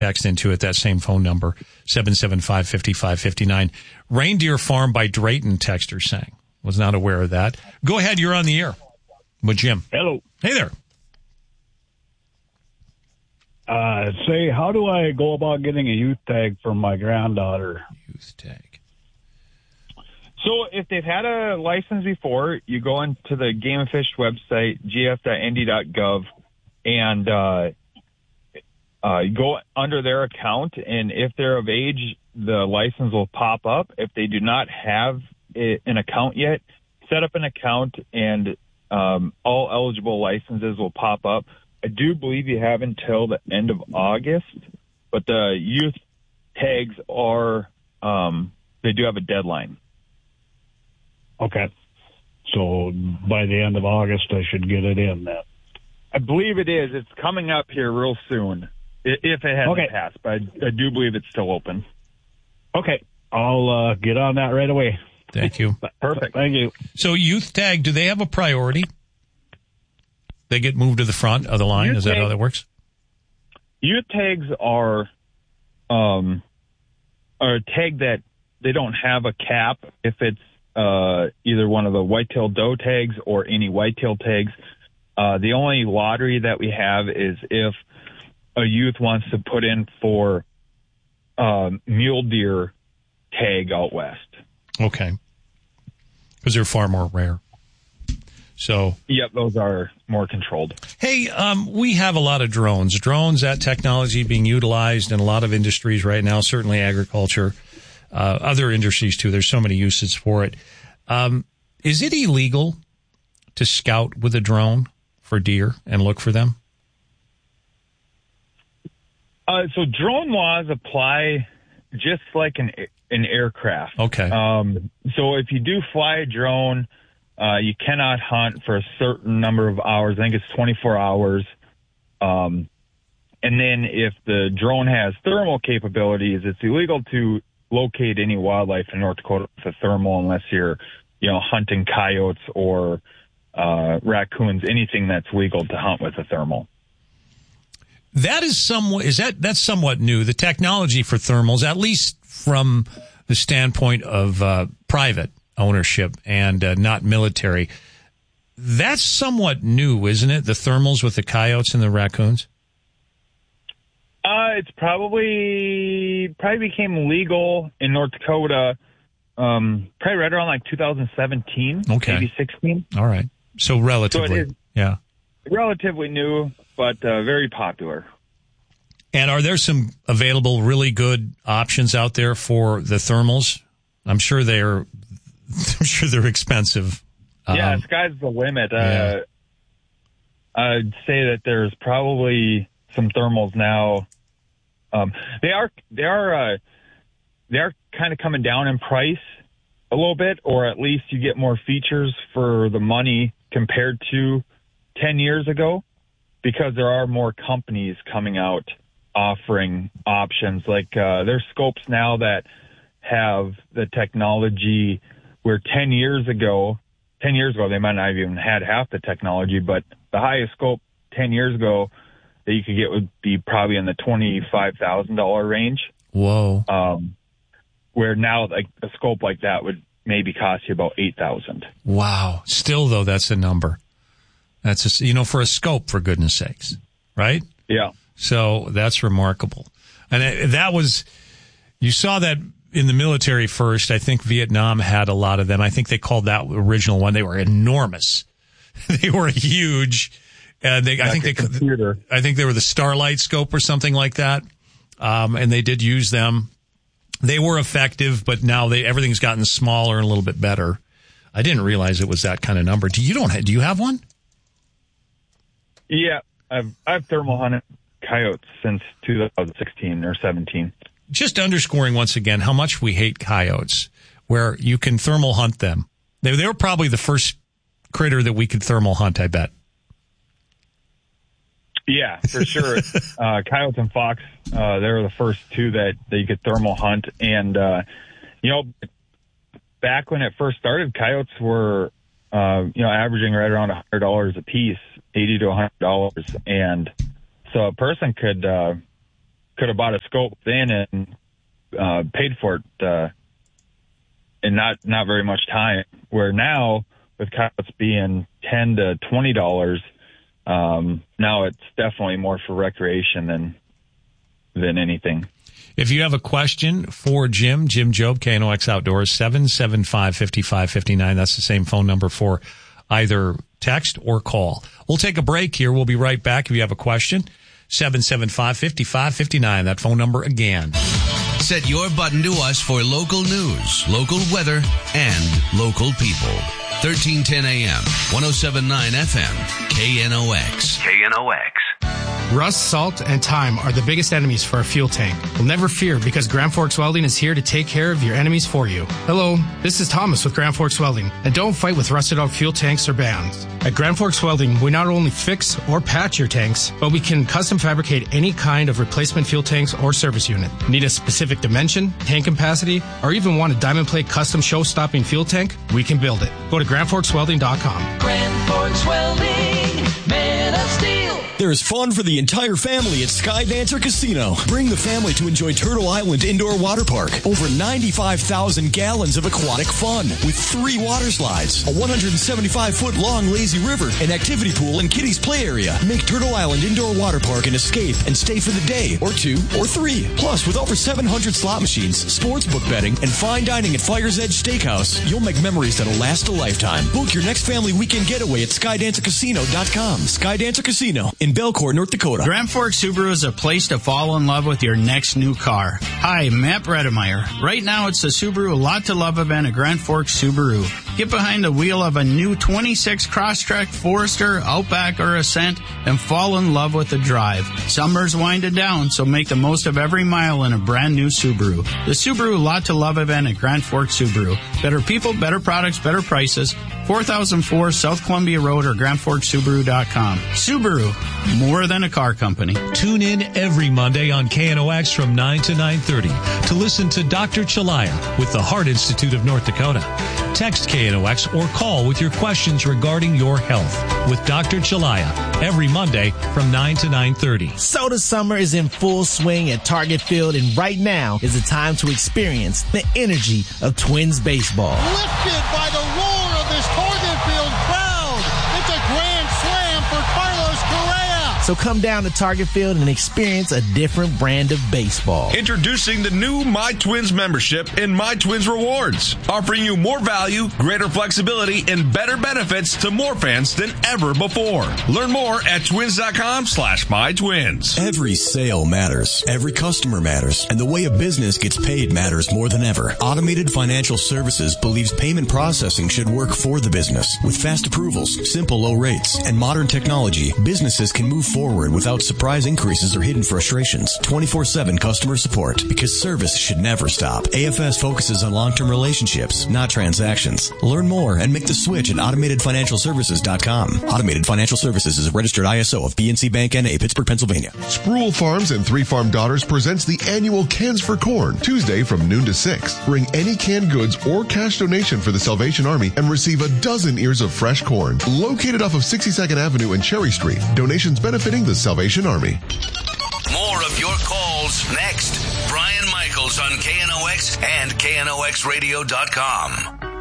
text into it, that same phone number, 775-5559. Reindeer Farm by Drayton, texter saying. Was not aware of that. Go ahead, you're on the air with Jim. Hello. Hey there. Say, how do I go about getting a youth tag for my granddaughter? Youth tag. So if they've had a license before, you go into the Game and Fish website, gf.nd.gov, and you go under their account, and if they're of age, the license will pop up. If they do not have an account yet, set up an account, and all eligible licenses will pop up. I do believe you have until the end of August, but the youth tags are, they do have a deadline. Okay. So by the end of August, I should get it in then. I believe it is. It's coming up here real soon, if it hasn't passed, but I do believe it's still open. Okay. I'll get on that right away. Thank you. Perfect. Thank you. So youth tag, do they have a priority? They get moved to the front of the line? Youth Is that tag, how that works? Youth tags are a tag that they don't have a cap if it's either one of the whitetail doe tags or any whitetail tags. The only lottery that we have is if a youth wants to put in for mule deer tag out west. Okay. Because they're far more rare. So, yep, those are more controlled. Hey, we have a lot of drones. Drones, that technology being utilized in a lot of industries right now, certainly agriculture, other industries too. There's so many uses for it. Is it illegal to scout with a drone for deer and look for them? So drone laws apply just like an aircraft. Okay. So if you do fly a drone, you cannot hunt for a certain number of hours. I think it's 24 hours. And then if the drone has thermal capabilities, it's illegal to locate any wildlife in North Dakota with a thermal unless you're, hunting coyotes or raccoons, anything that's legal to hunt with a thermal. That is that's somewhat new. The technology for thermals, at least from the standpoint of private ownership and not military, that's somewhat new, isn't it? The thermals with the coyotes and the raccoons. It's probably became legal in North Dakota, probably right around like 2017, maybe 16. All right, so relatively, so it is relatively new, but very popular. And are there some available really good options out there for the thermals? I'm sure they're expensive. Yeah, sky's the limit. Yeah. I'd say that there's probably some thermals now. They are kind of coming down in price a little bit, or at least you get more features for the money compared to 10 years ago, because there are more companies coming out offering options. Like there's scopes now that have the technology where 10 years ago they might not have even had half the technology, but the highest scope 10 years ago that you could get would be probably in the $25,000 range. Whoa. Where now like a scope like that would maybe cost you about $8,000. Wow. Still though, that's a number. That's for a scope, for goodness sakes, right? Yeah. So that's remarkable. And you saw that in the military first. I think Vietnam had a lot of them. I think they called that original one. They were enormous. They were huge. I think they were the Starlight scope or something like that. And they did use them. They were effective, but now everything's gotten smaller and a little bit better. I didn't realize it was that kind of number. Do you have one? Yeah, I've thermal hunted coyotes since 2016 or 17. Just underscoring once again how much we hate coyotes, where you can thermal hunt them. They were probably the first critter that we could thermal hunt, I bet. Yeah, for sure. Coyotes and fox, they were the first two that you could thermal hunt. And, back when it first started, coyotes were, averaging right around $100 a piece, $80 to $100. And so a person could could have bought a scope then and paid for it in not very much time. Where now, with coyotes being $10 to $20, now it's definitely more for recreation than anything. If you have a question for Jim Job, KNOX Outdoors, 775-5559. That's the same phone number for either text or call. We'll take a break here. We'll be right back. If you have a question, 775-5559. That phone number again. Set your button to us for local news, local weather, and local people. 1310 AM, 107.9 FM, KNOX. KNOX. Rust, salt, and time are the biggest enemies for a fuel tank. Well, never fear, because Grand Forks Welding is here to take care of your enemies for you. Hello, this is Thomas with Grand Forks Welding, and don't fight with rusted out fuel tanks or bands. At Grand Forks Welding, we not only fix or patch your tanks, but we can custom fabricate any kind of replacement fuel tanks or service unit. Need a specific dimension, tank capacity, or even want a diamond plate custom show-stopping fuel tank? We can build it. Go to GrandForksWelding.com. Grand Forks Welding, men of steel. There is fun for the entire family at Skydancer Casino. Bring the family to enjoy Turtle Island Indoor Water Park. Over 95,000 gallons of aquatic fun with 3 water slides, a 175-foot long lazy river, an activity pool, and kiddies play area. Make Turtle Island Indoor Water Park an escape and stay for the day or 2 or 3. Plus, with over 700 slot machines, sportsbook betting, and fine dining at Fire's Edge Steakhouse, you'll make memories that'll last a lifetime. Book your next family weekend getaway at SkydancerCasino.com. Skydancer Casino in Belcourt, North Dakota. Grand Forks Subaru is a place to fall in love with your next new car. Hi, Matt Bredemeyer. Right now, it's the Subaru Lot to Love event at Grand Forks Subaru. Get behind the wheel of a new 26 Crosstrek, Forester, Outback, or Ascent and fall in love with the drive. Summer's winding down, so make the most of every mile in a brand new Subaru. The Subaru Lot to Love event at Grand Forks Subaru. Better people, better products, better prices. 4004 South Columbia Road or GrandForksSubaru.com. Subaru, more than a car company. Tune in every Monday on KNOX from 9 to 9:30 to listen to Dr. Chalaya with the Heart Institute of North Dakota. Text KNOX or call with your questions regarding your health with Dr. Chalaya every Monday from 9 to 9:30. So the summer is in full swing at Target Field, and right now is the time to experience the energy of Twins baseball. Lifted by the roar of this Target Field crowd. It's a grand slam for Carlos Correa. So come down to Target Field and experience a different brand of baseball. Introducing the new My Twins membership and My Twins Rewards, offering you more value, greater flexibility, and better benefits to more fans than ever before. Learn more at twins.com/mytwins. Every sale matters. Every customer matters. And the way a business gets paid matters more than ever. Automated Financial Services believes payment processing should work for the business. With fast approvals, simple low rates, and modern technology, businesses can move forward without surprise increases or hidden frustrations. 24/7 customer support, because service should never stop. AFS focuses on long-term relationships, not transactions. Learn more and make the switch at AutomatedFinancialServices.com. Automated Financial Services is a registered ISO of PNC Bank N.A., Pittsburgh, Pennsylvania. Sproul Farms and Three Farm Daughters presents the annual Cans for Corn, Tuesday from noon to 6. Bring any canned goods or cash donation for the Salvation Army and receive a dozen ears of fresh corn. Located off of 62nd Avenue and Cherry Street. Donations benefiting the Salvation Army. More of your calls next. Brian Michaels on KNOX and KNOXradio.com.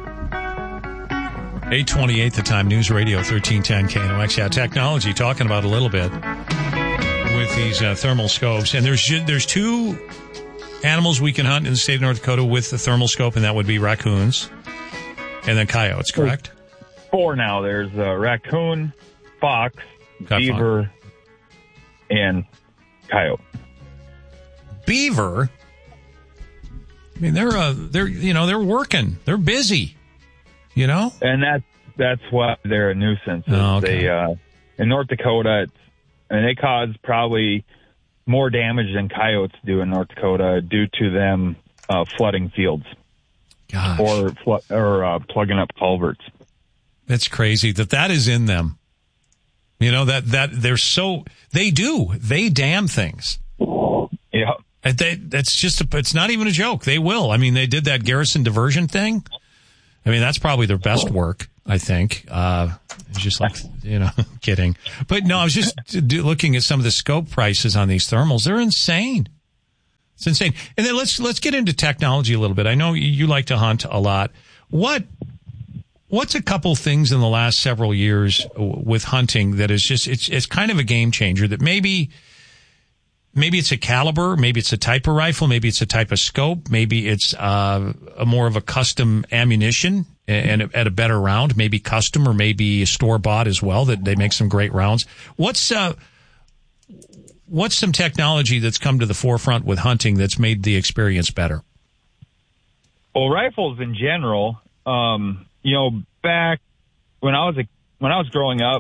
8:28 the time. News Radio 1310 KNOX. Yeah, technology talking about a little bit with these thermal scopes. And there's 2 animals we can hunt in the state of North Dakota with the thermal scope, and that would be raccoons and then coyotes, correct? 4 now. There's raccoon, fox, beaver, and coyote. Beaver? I mean, they're working. They're busy, And that's why they're a nuisance. Oh, okay. They, in North Dakota, they cause probably more damage than coyotes do in North Dakota due to them flooding fields. Gosh. Or plugging up culverts. That's crazy that is in them. That they dam things. Yeah. It's not even a joke. They will. I mean, they did that Garrison diversion thing. I mean, that's probably their best work, I think. It's just like, kidding. But no, I was just looking at some of the scope prices on these thermals. They're insane. It's insane. And then let's get into technology a little bit. I know you like to hunt a lot. What's a couple things in the last several years with hunting that is just it's kind of a game changer that maybe it's a caliber, maybe it's a type of rifle, maybe it's a type of scope, maybe it's a more of a custom ammunition and at a better round, maybe custom or maybe store bought as well, that they make some great rounds. What's some technology that's come to the forefront with hunting that's made the experience better? Well, rifles in general, back when I was growing up,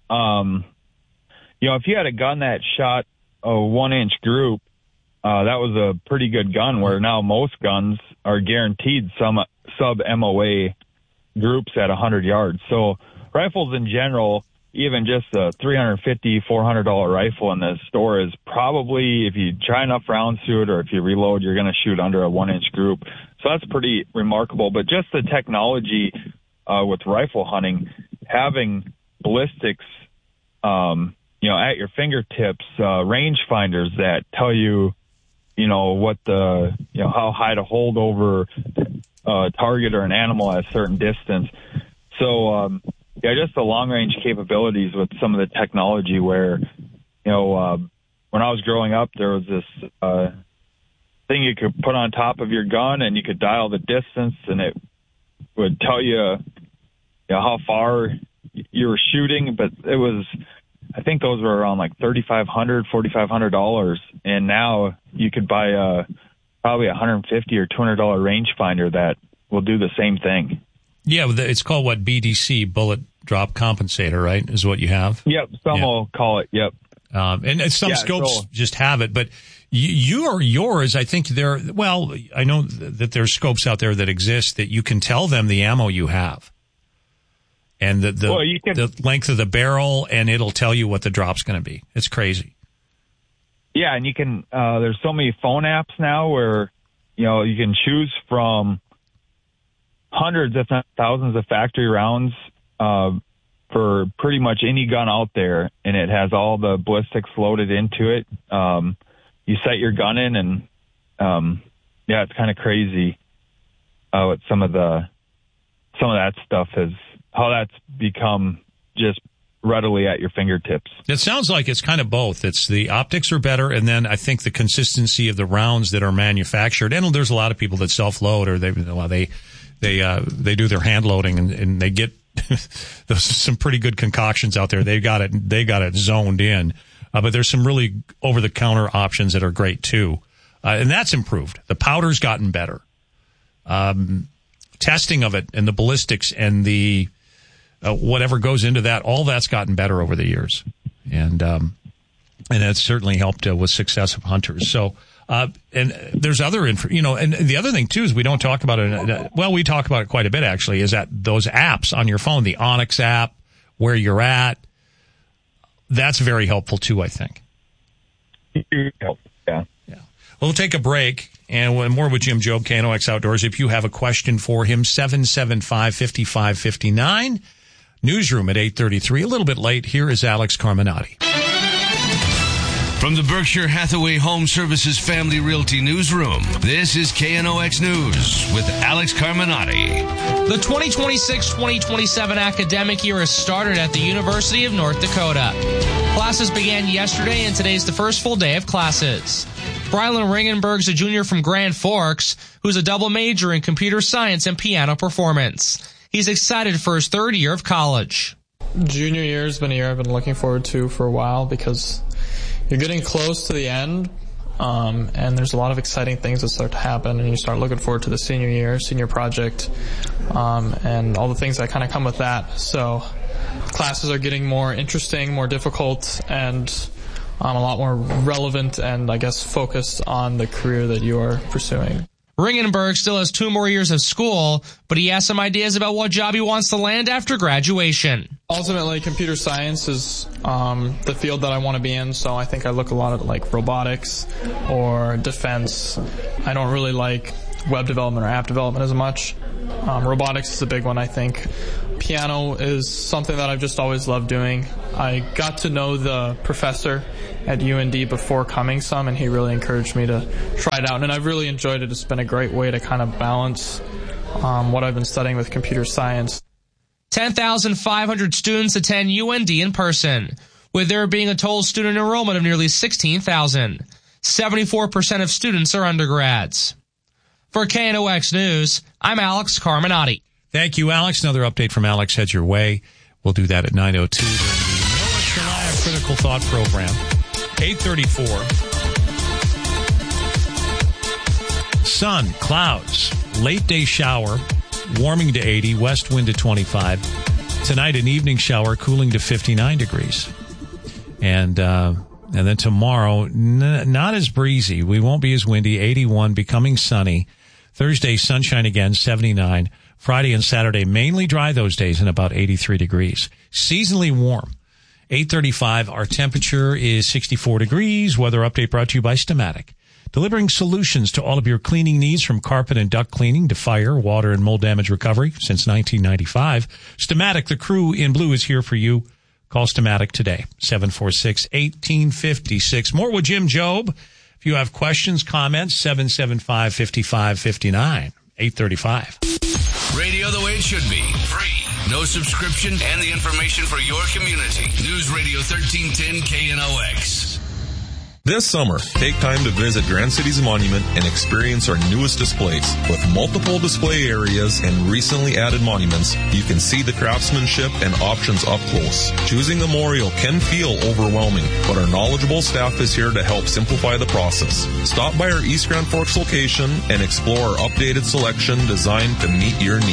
if you had a gun that shot a 1-inch group, that was a pretty good gun, where now most guns are guaranteed some sub-MOA groups at 100 yards. So rifles in general, even just a $350, $400 rifle in the store is probably, if you try enough rounds to it or if you reload, you're going to shoot under a 1-inch group. So that's pretty remarkable. But just the technology with rifle hunting, having ballistics, at your fingertips, range finders that tell you, what how high to hold over a target or an animal at a certain distance. So, just the long range capabilities with some of the technology where, when I was growing up, there was this thing you could put on top of your gun and you could dial the distance and it would tell you, how far you were shooting. But it was, I think those were around like $3,500, $4,500. And now you could buy probably $150 or $200 rangefinder that will do the same thing. Yeah, it's called BDC, bullet drop compensator, right? Is what you have? Yep, some will call it, yep. And some scopes just have it, but yours, I think I know that there's scopes out there that exist that you can tell them the ammo you have. And the length of the barrel, and it'll tell you what the drop's going to be. It's crazy. Yeah, and you can, there's so many phone apps now where, you can choose from hundreds, if not thousands of factory rounds for pretty much any gun out there, and it has all the ballistics loaded into it. You set your gun in, and it's kind of crazy what some of that stuff is, how that's become just readily at your fingertips. It sounds like it's kind of both. It's the optics are better, and then I think the consistency of the rounds that are manufactured. And there's a lot of people that self-load, or they do their hand loading, and they get those some pretty good concoctions out there. They got it zoned in. But there's some really over-the-counter options that are great too, and that's improved. The powder's gotten better. Testing of it and the ballistics and the whatever goes into that, all that's gotten better over the years, and that's certainly helped with success of hunters. So, and there's other and the other thing too is we don't talk about it. Well, we talk about it quite a bit actually. Is that those apps on your phone, the Onyx app, where you're at, that's very helpful too, I think. Yeah. Well, we'll take a break. And more with Jim Jobe, KNOX Outdoors. If you have a question for him, 775-5559. Newsroom at 8:33. A little bit late. Here is Alex Carminati. From the Berkshire Hathaway Home Services Family Realty Newsroom, this is KNOX News with Alex Carminati. The 2026-2027 academic year has started at the University of North Dakota. Classes began yesterday, and today's the first full day of classes. Brylan Ringenberg's a junior from Grand Forks, who's a double major in computer science and piano performance. He's excited for his third year of college. Junior year has been a year I've been looking forward to for a while because you're getting close to the end, and there's a lot of exciting things that start to happen, and you start looking forward to the senior year, senior project, and all the things that kind of come with that. So classes are getting more interesting, more difficult, and a lot more relevant and, I guess, focused on the career that you are pursuing. Ringenberg still has 2 more years of school, but he has some ideas about what job he wants to land after graduation. Ultimately, computer science is the field that I want to be in, so I think I look a lot at like robotics or defense. I don't really like web development or app development as much, Robotics is a big one, I think. Piano is something that I've just always loved doing. I got to know the professor at UND before coming some, and he really encouraged me to try it out. And I've really enjoyed it. It's been a great way to kind of balance what I've been studying with computer science. 10,500 students attend UND in person, with there being a total student enrollment of nearly 16,000. 74% of students are undergrads. For KNOX News, I'm Alex Carminati. Thank you, Alex. Another update from Alex heads your way. We'll do that at 9:02 during the Noah Shalaya Critical Thought Program. 8:34. Sun, clouds, late day shower, warming to 80, west wind to 25. Tonight, an evening shower, cooling to 59 degrees. And then tomorrow, not as breezy. We won't be as windy, 81, becoming sunny. Thursday, sunshine again, 79. Friday and Saturday, mainly dry those days and about 83 degrees. Seasonally warm. 8:35, our temperature is 64 degrees. Weather update brought to you by Stamatic. Delivering solutions to all of your cleaning needs, from carpet and duct cleaning to fire, water, and mold damage recovery since 1995. Stamatic, the crew in blue, is here for you. Call Stamatic today, 746-1856. More with Jim Jobe. If you have questions, comments, 775-5559, 8:35. Radio the way it should be. Free. No subscription, and the information for your community. News Radio 1310 KNOX. This summer, take time to visit Grand Cities Monument and experience our newest displays. With multiple display areas and recently added monuments, you can see the craftsmanship and options up close. Choosing a memorial can feel overwhelming, but our knowledgeable staff is here to help simplify the process. Stop by our East Grand Forks location and explore our updated selection designed to meet your needs.